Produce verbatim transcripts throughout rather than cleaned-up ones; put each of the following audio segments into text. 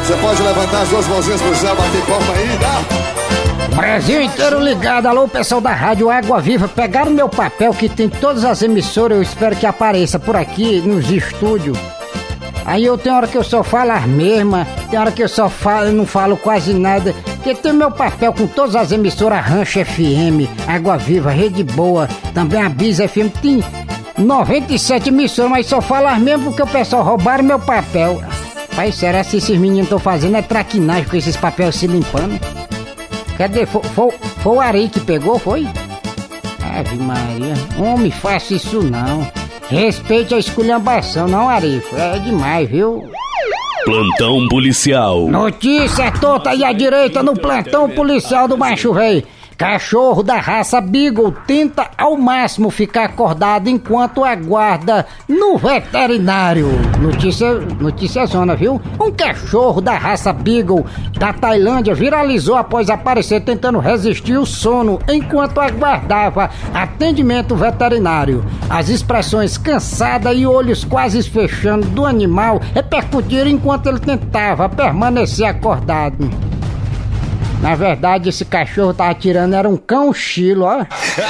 Você pode levantar as duas mãozinhas pro céu, bater palma aí, tá? Brasil inteiro ligado, alô pessoal da Rádio Água Viva, pegaram meu papel que tem todas as emissoras, eu espero que apareça por aqui nos estúdios. Aí eu tenho hora que eu só falo as mesmas, tem hora que eu só falo, não falo quase nada, porque tem meu papel com todas as emissoras, Rancho F M, Água Viva, Rede Boa, também a Bis F M, tem noventa e sete emissoras, mas só falo as mesmas porque o pessoal roubaram meu papel. Pai, será que esses meninos estão fazendo é traquinagem com esses papéis se limpando? Cadê? Foi, foi, foi o Ari que pegou, foi? Ave Maria, homem, faça isso não. Respeite a esculhambação, não, Ari. É demais, viu? Plantão policial. Notícia toda aí à direita no plantão policial do Macho Véi. Cachorro da raça Beagle tenta ao máximo ficar acordado enquanto aguarda no veterinário. Notícia, notícia zona, viu? Um cachorro da raça Beagle da Tailândia viralizou após aparecer tentando resistir o sono enquanto aguardava atendimento veterinário. As expressões cansada e olhos quase fechando do animal repercutiram enquanto ele tentava permanecer acordado. Na verdade, esse cachorro tava tirando, era um cão chilo, ó.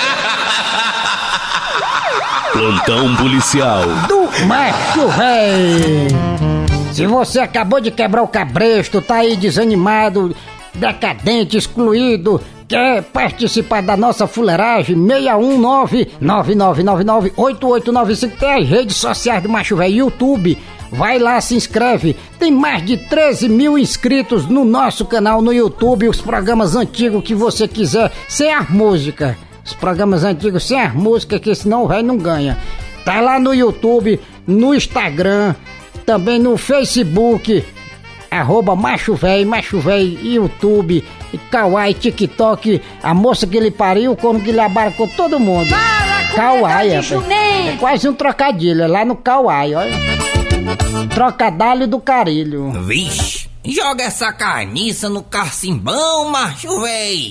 Plantão policial do Macho Véi. Se você acabou de quebrar o cabresto, tá aí desanimado, decadente, excluído, quer participar da nossa fuleiragem, seis um nove, nove nove nove nove, oito oito nove cinco, tem as redes sociais do Macho Véi, YouTube. Vai lá, se inscreve. Tem mais de treze mil inscritos no nosso canal no YouTube. Os programas antigos que você quiser, sem as músicas. Os programas antigos sem as músicas, que senão o velho não ganha. Tá lá no YouTube, no Instagram, também no Facebook. Arroba Macho Véi, Macho Véi, YouTube, Kawaii, TikTok. A moça que ele pariu, como que ele abarcou todo mundo. Kawaii, é, é quase um trocadilho, é lá no Kawaii, olha. Trocadalho do carilho. Vixe, joga essa carniça no carcimbão, Macho Véi.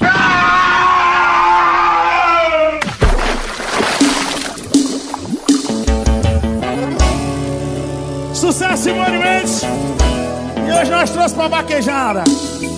Sucesso, Simone Mendes. E hoje nós trouxemos pra vaquejada